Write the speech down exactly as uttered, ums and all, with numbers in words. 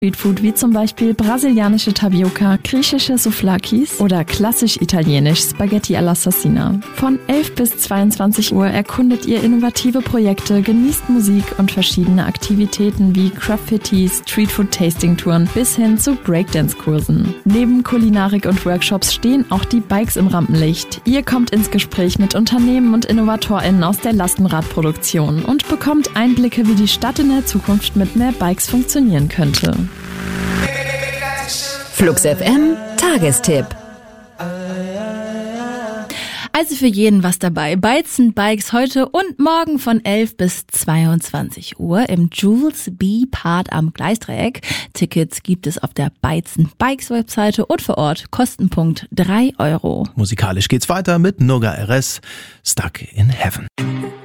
Streetfood wie zum Beispiel brasilianische Tapioca, griechische Souvlakis oder klassisch italienisch Spaghetti all'Assassina. Von elf bis zweiundzwanzig Uhr erkundet ihr innovative Projekte, genießt Musik und verschiedene Aktivitäten wie Graffiti, Streetfood-Tasting-Touren bis hin zu Breakdance-Kursen. Neben Kulinarik und Workshops stehen auch die Bikes im Rampenlicht. Ihr kommt ins Gespräch mit Unternehmen und InnovatorInnen aus der Lastenradproduktion und bekommt Einblicke, wie die Stadt in der Zukunft mit mehr Bikes funktionieren könnte. Flux F M Tagestipp. Also für jeden was dabei. Beitzen Bikes heute und morgen von elf bis zweiundzwanzig Uhr im Jules B Part am Gleisdreieck. Tickets gibt es auf der Beitzen Bikes Webseite und vor Ort Kostenpunkt drei Euro. Musikalisch geht's weiter mit Noga R S, Stuck in Heaven.